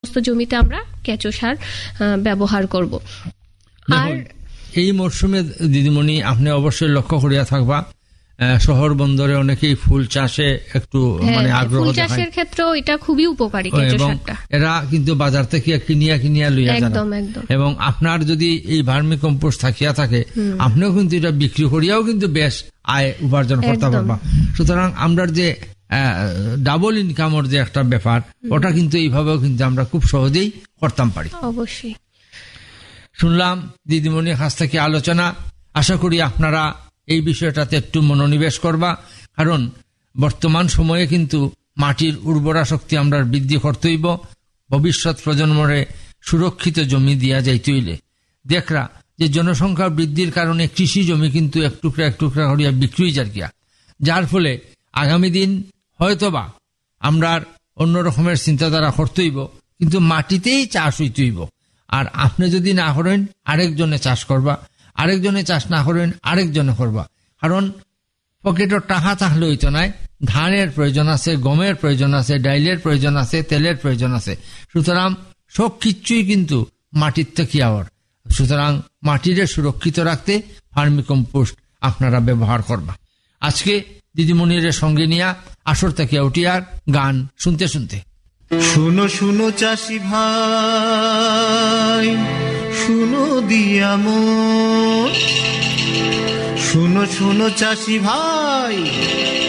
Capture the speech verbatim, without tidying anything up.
সমস্ত জমিতে আমরা কেঁচো সার ব্যবহার করব। আর এই মরশুমে দিদিমণি আপনি অবশ্যই লক্ষ্য করিয়া থাকবা শহর বন্দরে অনেকেই ফুল চাষে একটু মানে আগ্রহ দেখায়, ফুল চাষের ক্ষেত্রে এটা খুবই উপকারী কেঁচো সারটা। এরা কিন্তু বাজার থেকে কিনিয়া কিনিয়া লইয়া যান, একদম একদম। এবং আপনার যদি এই ভার্মি কম্পোস্ট থাকিয়া থাকে আপনিও কিন্তু এটা বিক্রি করিয়াও কিন্তু বেশ আয় উপার্জন করতে পারবা। সুতরাং আমরা যে ডাবল ইনকামের যে একটা ব্যাপার ওটা কিন্তু এইভাবেও কিন্তু আমরা খুব সহজেই করতাম পারি। অবশ্যই শুনলাম দিদিমণির কাছ থেকে আলোচনা, আশা করি আপনারা এই বিষয়টাতে একটু মনোনিবেশ করবা, কারণ বর্তমান সময়ে কিন্তু মাটির উর্বরা শক্তি আমরা বৃদ্ধি করতে হইব। ভবিষ্যৎ প্রজন্মরে সুরক্ষিত জমি দিয়া যাইতে হইলে দেখরা যে জনসংখ্যা বৃদ্ধির কারণে কৃষি জমি কিন্তু এক টুকরা এক টুকরা করিয়া বিক্রি যার গিয়া, যার ফলে আগামী দিন হয়তোবা আমরা অন্য রকমের চিন্তাধারা করতে হইব, কিন্তু মাটিতেই চাষ হইতে হইব। আর আপনি যদি না করেন আরেকজনে চাষ করবা, আরেকজনে চাষ না করেন আরেকজনে করবা, কারণ পকেটের টাকা থাকলে হইতো নাই। ধানের প্রয়োজন আছে, গমের প্রয়োজন আছে, ডাইলের প্রয়োজন আছে, তেলের প্রয়োজন আছে। সুতরাং সব কিছুই কিন্তু মাটির থেকে আওয়ার। সুতরাং মাটিরে সুরক্ষিত রাখতে ভার্মি কম্পোস্ট আপনারা ব্যবহার করবা। আজকে দিদিমণির সঙ্গে নিয়ে আসর থেকে উঠিয়ার গান শুনতে শুনতে শুনো শুনো চাষি ভাই, শুনো দিয়া মন, শুনো শুনো চাষি ভাই,